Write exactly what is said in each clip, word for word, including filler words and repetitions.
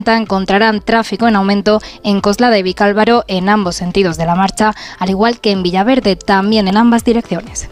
encontrarán tráfico en aumento en Coslada y Vicálvaro en ambos sentidos de la marcha, al igual que en Villaverde, también en ambas direcciones.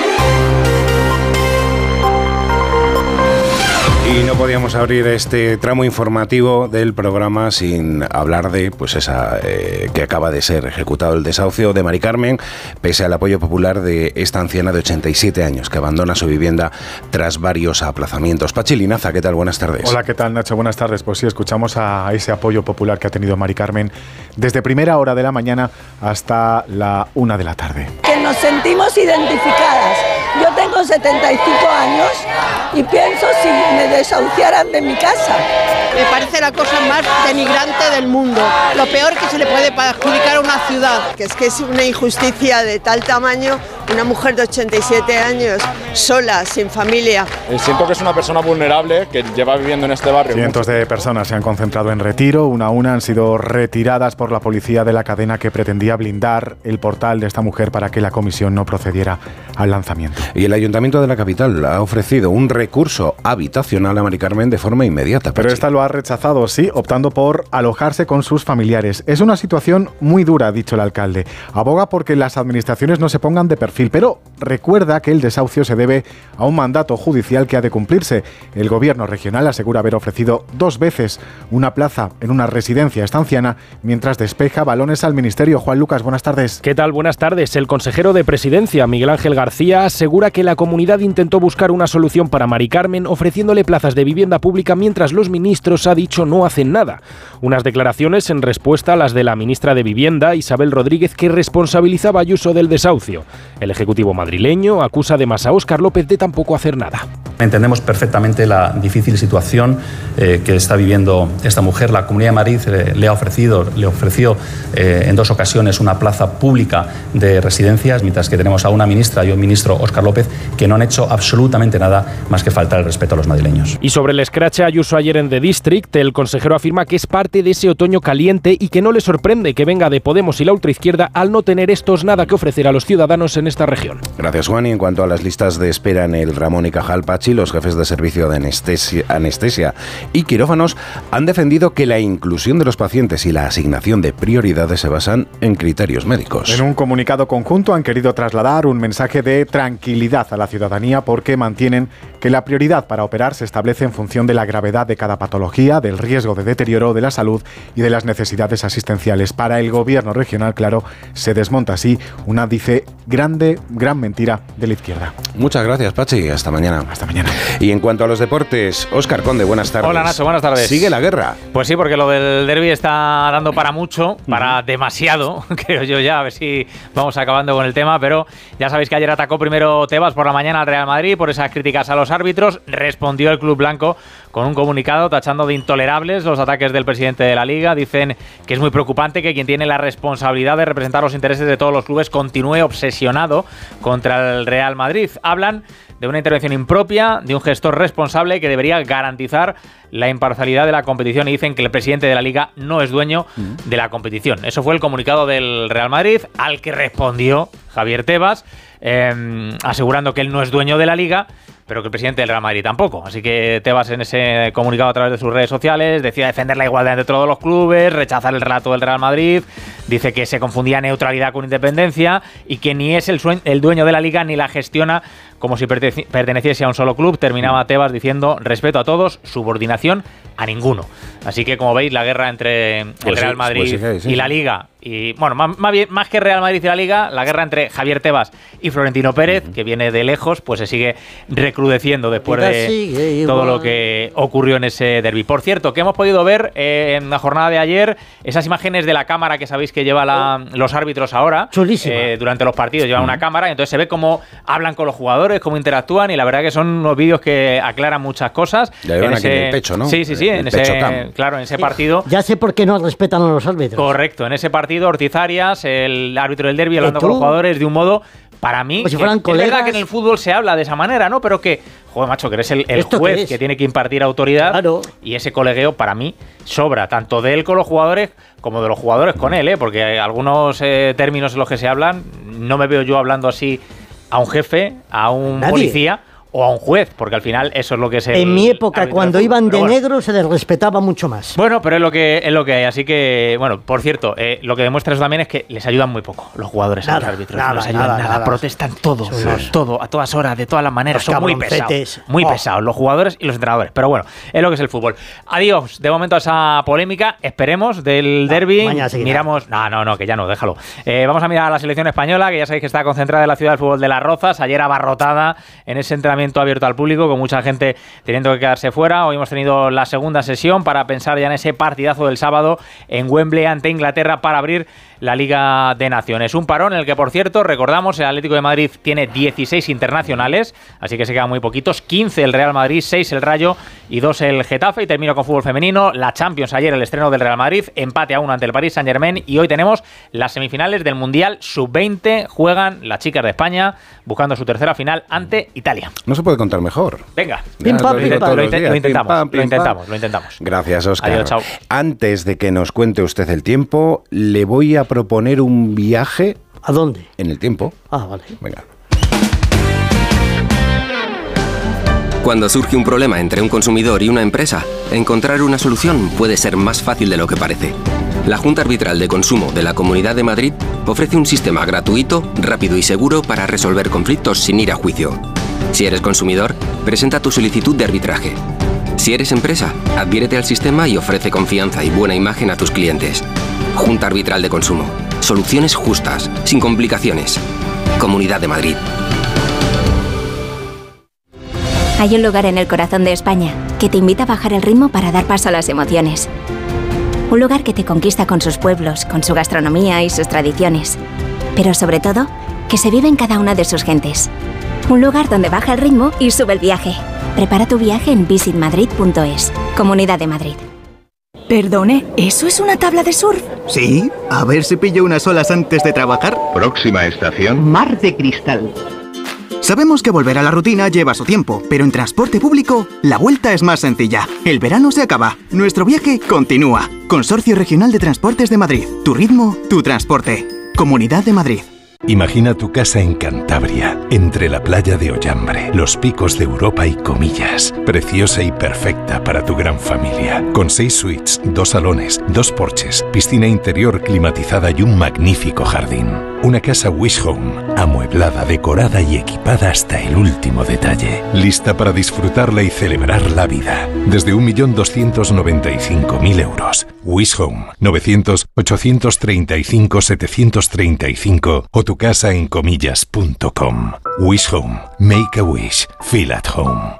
Y no podíamos abrir este tramo informativo del programa sin hablar de pues esa eh, que acaba de ser ejecutado el desahucio de Mari Carmen, pese al apoyo popular de esta anciana de ochenta y siete años que abandona su vivienda tras varios aplazamientos. Pachi Linaza, ¿qué tal? Buenas tardes. Hola, ¿qué tal, Nacho? Buenas tardes. Pues sí, escuchamos a ese apoyo popular que ha tenido Mari Carmen desde primera hora de la mañana hasta la una de la tarde. Que nos sentimos identificadas. Yo tengo setenta y cinco años y pienso si me desahuciaran de mi casa. Me parece la cosa más denigrante del mundo. Lo peor que se le puede adjudicar a una ciudad. Que es que es una injusticia de tal tamaño. Una mujer de ochenta y siete años, sola, sin familia. Siento que es una persona vulnerable que lleva viviendo en este barrio. Cientos de personas se han concentrado en Retiro. Una a una han sido retiradas por la policía de la cadena que pretendía blindar el portal de esta mujer para que la comisión no procediera al lanzamiento. Y el Ayuntamiento de la capital ha ofrecido un recurso habitacional a Mari Carmen de forma inmediata. Pero esta lo ha rechazado, sí, optando por alojarse con sus familiares. Es una situación muy dura, ha dicho el alcalde. Aboga porque las administraciones no se pongan de perfil, pero recuerda que el desahucio se debe a un mandato judicial que ha de cumplirse. El gobierno regional asegura haber ofrecido dos veces una plaza en una residencia estanciana mientras despeja balones al ministerio. Juan Lucas, buenas tardes. ¿Qué tal? Buenas tardes. El consejero de Presidencia, Miguel Ángel García, asegura que la comunidad intentó buscar una solución para Mari Carmen ofreciéndole plazas de vivienda pública mientras los ministros, ha dicho, no hacen nada. Unas declaraciones en respuesta a las de la ministra de Vivienda, Isabel Rodríguez, que responsabilizaba a Ayuso del desahucio. El Ejecutivo madrileño acusa además a Óscar López de tampoco hacer nada. Entendemos perfectamente la difícil situación eh, que está viviendo esta mujer. La Comunidad de Madrid eh, le ha ofrecido, le ofreció eh, en dos ocasiones una plaza pública de residencias, mientras que tenemos a una ministra y un ministro, Óscar López, que no han hecho absolutamente nada más que faltar el respeto a los madrileños. Y sobre el escrache Ayuso ayer en The District, el consejero afirma que es parte de ese otoño caliente y que no le sorprende que venga de Podemos y la ultraizquierda al no tener estos nada que ofrecer a los ciudadanos en esta región. Gracias, Juan. Y en cuanto a las listas de espera en el Ramón y Cajal, Pachi, los jefes de servicio de anestesia, anestesia y quirófanos han defendido que la inclusión de los pacientes y la asignación de prioridades se basan en criterios médicos. En un comunicado conjunto han querido trasladar un mensaje de tranquilidad a la ciudadanía porque mantienen que la prioridad para operar se establece en función de la gravedad de cada patología, del riesgo de deterioro de la salud y de las necesidades asistenciales. Para el gobierno regional, claro, se desmonta así una, dice, grande, gran mentira de la izquierda. Muchas gracias, Pachi. Hasta mañana. Hasta mañana. Y en cuanto a los deportes, Óscar Conde, buenas tardes. Hola, Nacho, buenas tardes. ¿Sigue la guerra? Pues sí, porque lo del derbi está dando para mucho, para uh-huh. demasiado, creo yo ya, a ver si vamos acabando con el tema, pero ya sabéis que ayer atacó primero Tebas por la mañana al Real Madrid por esas críticas a los árbitros. Respondió el club blanco con un comunicado tachando de intolerables los ataques del presidente de la Liga. Dicen que es muy preocupante que quien tiene la responsabilidad de representar los intereses de todos los clubes continúe obsesionado contra el Real Madrid. Hablan de una intervención impropia, de un gestor responsable que debería garantizar la imparcialidad de la competición y dicen que el presidente de la Liga no es dueño uh-huh. de la competición. Eso fue el comunicado del Real Madrid, al que respondió Javier Tebas, eh, asegurando que él no es dueño de la Liga, pero que el presidente del Real Madrid tampoco. Así que Tebas en ese comunicado a través de sus redes sociales decía defender la igualdad entre todos los clubes, rechazar el relato del Real Madrid, dice que se confundía neutralidad con independencia y que ni es el, sue- el dueño de la Liga ni la gestiona como si pertece- perteneciese a un solo club. Terminaba Tebas diciendo respeto a todos, subordinación a ninguno. Así que, como veis, la guerra entre el pues Real sí, Madrid pues sí, sí, sí. y la Liga, y bueno, más, más, bien, más que Real Madrid y la Liga, la guerra entre Javier Tebas y Florentino Pérez, uh-huh. que viene de lejos, pues se sigue recrudeciendo después de todo lo que ocurrió en ese derbi. Por cierto, que hemos podido ver eh, en la jornada de ayer esas imágenes de la cámara que sabéis que lleva la, los árbitros ahora. Chulísima. Eh, durante los partidos llevan uh-huh. una cámara y entonces se ve cómo hablan con los jugadores, cómo interactúan, y la verdad que son unos vídeos que aclaran muchas cosas. Ya llevan aquí en el pecho, ¿no? Sí, sí, sí, el en ese, claro, en ese partido. Ya sé por qué no respetan a los árbitros. Correcto, en ese partido Ortiz Arias, el árbitro del derbi, hablando con los jugadores de un modo, para mí, si fueran que, colegas. Es verdad que en el fútbol se habla de esa manera, ¿no? Pero que, joder, macho, que eres el, el juez que tiene que impartir autoridad, claro. Y ese colegueo para mí sobra, tanto de él con los jugadores como de los jugadores con él, ¿eh? Porque hay algunos eh, términos en los que se hablan, no me veo yo hablando así a un jefe, a un Nadie. policía o a un juez, porque al final eso es lo que es el... En mi época, cuando iban de bueno. negro, se les respetaba mucho más. Bueno, pero es lo que es lo que hay, así que, bueno, por cierto, eh, lo que demuestra eso también es que les ayudan muy poco los jugadores nada, a los árbitros, nada, no les ayudan nada, nada, nada. protestan todo, Sí. todo, a todas horas, de todas las maneras, Los son muy pesados, muy oh. pesados, los jugadores y los entrenadores, pero bueno, es lo que es el fútbol. Adiós, de momento a esa polémica, esperemos del no, derbi, miramos, no, no, no, que ya no, déjalo. Eh, vamos a mirar a la selección española, que ya sabéis que está concentrada en la ciudad del fútbol de Las Rozas, ayer abarrotada en ese entrenamiento abierto al público, con mucha gente teniendo que quedarse fuera. Hoy hemos tenido la segunda sesión para pensar ya en ese partidazo del sábado en Wembley ante Inglaterra para abrir la Liga de Naciones. Un parón en el que, por cierto, recordamos, el Atlético de Madrid tiene dieciséis internacionales, así que se quedan muy poquitos, quince el Real Madrid, seis el Rayo y dos el Getafe. Y termino con fútbol femenino, la Champions, ayer el estreno del Real Madrid, empate a uno ante el Paris Saint-Germain, y hoy tenemos las semifinales del Mundial sub veinte, juegan las chicas de España buscando su tercera final ante Italia. No se puede contar mejor. Venga, pim, pam, lo, pim, pam, lo, intent, lo intentamos, pim, pam, pim, lo intentamos, pam. lo intentamos. Gracias, Óscar. Adiós, chao. Antes de que nos cuente usted el tiempo, le voy a proponer un viaje. ¿A dónde? En el tiempo. Ah, vale. Venga. Cuando surge un problema entre un consumidor y una empresa, encontrar una solución puede ser más fácil de lo que parece. La Junta Arbitral de Consumo de la Comunidad de Madrid ofrece un sistema gratuito, rápido y seguro para resolver conflictos sin ir a juicio. Si eres consumidor, presenta tu solicitud de arbitraje. Si eres empresa, adhiérete al sistema y ofrece confianza y buena imagen a tus clientes. Junta Arbitral de Consumo. Soluciones justas, sin complicaciones. Comunidad de Madrid. Hay un lugar en el corazón de España que te invita a bajar el ritmo para dar paso a las emociones. Un lugar que te conquista con sus pueblos, con su gastronomía y sus tradiciones. Pero sobre todo, que se vive en cada una de sus gentes. Un lugar donde baja el ritmo y sube el viaje. Prepara tu viaje en visit madrid punto es. Comunidad de Madrid. Perdone, ¿eso es una tabla de surf? Sí, a ver si pillo unas olas antes de trabajar. Próxima estación. Mar de Cristal. Sabemos que volver a la rutina lleva su tiempo, pero en transporte público la vuelta es más sencilla. El verano se acaba, nuestro viaje continúa. Consorcio Regional de Transportes de Madrid. Tu ritmo, tu transporte. Comunidad de Madrid. Imagina tu casa en Cantabria, entre la playa de Ollambre, los picos de Europa y Comillas. Preciosa y perfecta para tu gran familia. Con seis suites, dos salones, dos porches, piscina interior climatizada y un magnífico jardín. Una casa Wish Home, amueblada, decorada y equipada hasta el último detalle. Lista para disfrutarla y celebrar la vida. Desde un millón doscientos noventa y cinco mil euros. Wish Home, novecientos, ochocientos treinta y cinco, setecientos treinta y cinco o tu casa en comillas punto com. Wish Home. Make a wish. Feel at home.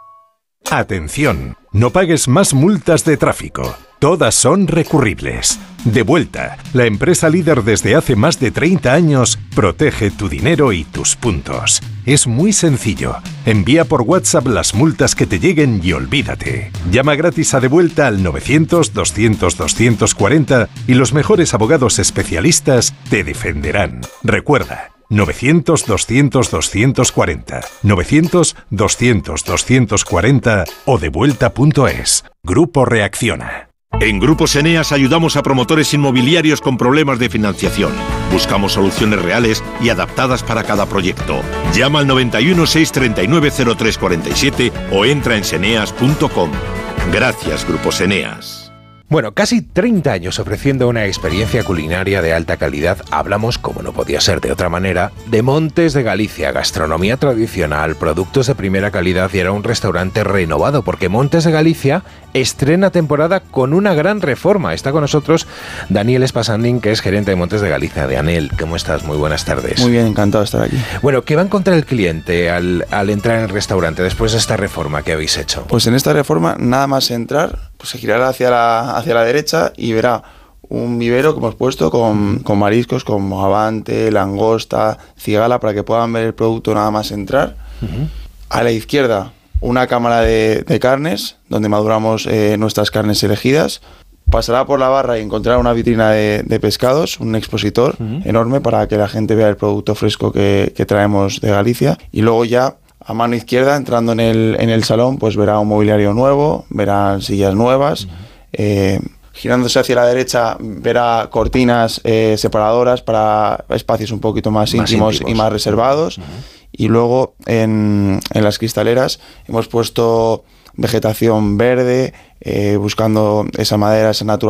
Atención, no pagues más multas de tráfico. Todas son recurribles. Devuelta, la empresa líder desde hace más de treinta años, protege tu dinero y tus puntos. Es muy sencillo. Envía por WhatsApp las multas que te lleguen y olvídate. Llama gratis a Devuelta al novecientos, doscientos, doscientos cuarenta y los mejores abogados especialistas te defenderán. Recuerda, novecientos, doscientos, doscientos cuarenta, novecientos, doscientos, doscientos cuarenta o devuelta punto es. Grupo Reacciona. En Grupos Eneas ayudamos a promotores inmobiliarios con problemas de financiación. Buscamos soluciones reales y adaptadas para cada proyecto. Llama al noventa y uno, seiscientos treinta y nueve, cero tres cuarenta y siete o entra en seneas punto com. Gracias, Grupos Eneas. Bueno, casi treinta años ofreciendo una experiencia culinaria de alta calidad. Hablamos, como no podía ser de otra manera, de Montes de Galicia, gastronomía tradicional, productos de primera calidad y era un restaurante renovado porque Montes de Galicia estrena temporada con una gran reforma. Está con nosotros Daniel Espasandín, que es gerente de Montes de Galicia, de ANEL. ¿Cómo estás? Muy buenas tardes. Muy bien, encantado de estar aquí. Bueno, ¿qué va a encontrar el cliente al, al entrar en el restaurante después de esta reforma que habéis hecho? Pues en esta reforma, nada más entrar, pues se girará hacia la, hacia la derecha y verá un vivero que hemos puesto con, con mariscos como abante, langosta, cigala, para que puedan ver el producto nada más entrar. Uh-huh. A la izquierda, una cámara de, de carnes, donde maduramos eh, nuestras carnes elegidas. Pasará por la barra y encontrará una vitrina de, de pescados, un expositor uh-huh. enorme para que la gente vea el producto fresco que, que traemos de Galicia. Y luego ya, a mano izquierda, entrando en el, en el salón, pues verá un mobiliario nuevo, verá sillas nuevas. Uh-huh. eh, girándose hacia la derecha, verá cortinas eh, separadoras para espacios un poquito más, más íntimos, íntimos y más reservados. Uh-huh. y luego en, en las cristaleras hemos puesto vegetación verde, eh, buscando esa madera, esa naturaleza